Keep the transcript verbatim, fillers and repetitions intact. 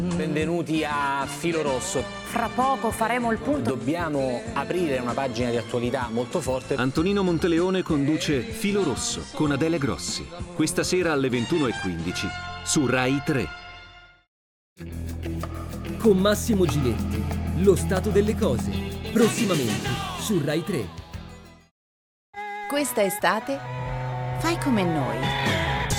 Benvenuti a Filo Rosso. Fra poco faremo il punto. Dobbiamo aprire una pagina di attualità molto forte. Antonino Monteleone conduce Filo Rosso con Adele Grossi. Questa sera alle ventuno e quindici su Rai tre. Con Massimo Giletti, lo stato delle cose. Prossimamente su Rai tre. Questa estate fai come noi.